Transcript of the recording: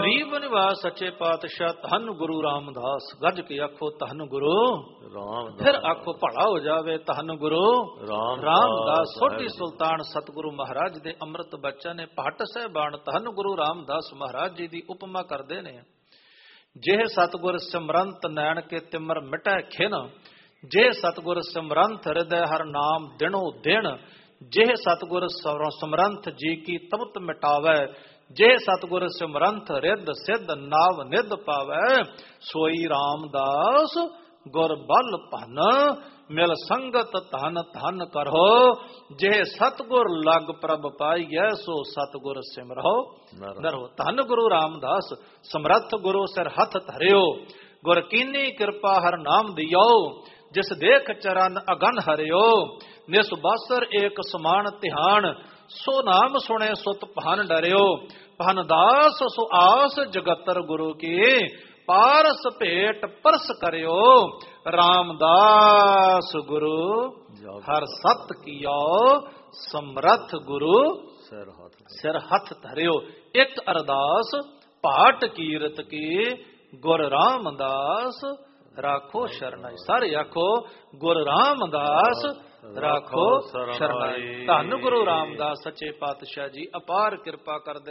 ਗਰੀਬ ਨਿਵਾਸ ਸੱਚੇ ਪਾਤਸ਼ਾਹ ਧੰਨ ਗੁਰੂ ਰਾਮਦਾਸ। ਗੱਜ ਕੇ ਆਖੋ ਧੰਨ ਗੁਰੂ ਰਾਮਦਾਸ। ਫਿਰ ਆਖੋ ਭਲਾ ਹੋ ਜਾਵੇ ਧੰਨ ਗੁਰੂ ਰਾਮਦਾਸ। ਸੋਢੀ ਸੁਲਤਾਨ ਸਤਿਗੁਰੂ ਮਹਾਰਾਜ ਦੇ ਅੰਮ੍ਰਿਤ ਬਚਨ ਨੇ ਭੱਟ ਸਾਹਿਬਾਨ ਧੰਨ ਗੁਰੂ ਰਾਮਦਾਸ ਮਹਾਰਾਜ ਜੀ ਦੀ ਉਪਮਾ ਕਰਦੇ ਨੇ। ਜੇ ਸਤਿਗੁਰ ਸਿਮਰੰਤ ਨੈਣ ਕੇ ਤਿਮਰ ਮਿਟੈ ਖਿਨ, ਜੇ ਸਤਿਗੁਰ ਸਿਮਰੰਤ ਹਿਰਦੈ ਹਰ ਨਾਮ ਦਿਨੋ ਦਿਨ, ਜੇ ਸਤਿਗੁਰ ਸਿਮਰੰਤ ਜੀ ਕੀ ਤਮਤ ਮਿਟਾਵੈ, ਜੇ ਸਤਿਗੁਰ ਸਿਮਰੰਤ ਰਿੱਧ ਸਿੱਧ ਨਾਵ ਨਿਧ ਪਾਵੈ, ਸੋਈ ਰਾਮਦਾਸ ਗੁਰ ਬਲ ਭਨ, ਮਿਲ ਸੰਗਤ ਧਨ ਧਨ ਕਰੋ, ਜੇ ਸਤਿਗੁਰ ਲਗ ਪ੍ਰਭ ਪਾਈਐ, ਸੋ ਸਤਿਗੁਰ ਸਿਮਰੋ ਨਰੋ। ਧੰਨ ਗੁਰੂ ਰਾਮਦਾਸ ਸਮਰੱਥ ਗੁਰੂ ਸਿਰ ਹੱਥ ਧਰਿਓ, ਗੁਰ ਕੀਨੀ ਕਿਰਪਾ ਹਰ ਨਾਮ ਦਿਓ, ਜਿਸ ਦੇਖ ਚਰਨ ਅਗਨ ਹਰਿਓ, ਨਿਸ ਬਾਸਰ ਏਕ ਸਮਾਨ ਧਿਆਨ, ਸੋ ਨਾਮ ਸੁਣੇ ਸੁਤ ਭਨ ਡਰਿਓ, ਭਨ ਦਾਸ ਸੋ ਆਸ ਜਗਤਰ ਗੁਰੂ ਕੀ, ਪਾਰਸ ਭੇਟ ਪਰਸ ਕਰਿਓ, ਰਾਮਦਾਸ ਗੁਰੂ ਹਰ ਸਤ ਕੀਓ, ਸਮਰੱਥ ਗੁਰੂ ਸਿਰ ਹੱਥ ਧਰਿਓ। ਇੱਕ ਅਰਦਾਸ ਪਾਟ ਕੀਰਤ ਕੀ, ਗੁਰ ਰਾਮਦਾਸ ਰਾਖੋ ਸ਼ਰਨਾਈ। ਸਾਰੇ ਆਖੋ ਗੁਰ ਰਾਮਦਾਸ ਰਾਖੋ ਸ਼ਰਨਾਈ। ਧੰਨ ਗੁਰੂ ਰਾਮਦਾਸ ਸੱਚੇ ਪਾਤਸ਼ਾਹ ਜੀ ਅਪਾਰ ਕਿਰਪਾ ਕਰਦੇ।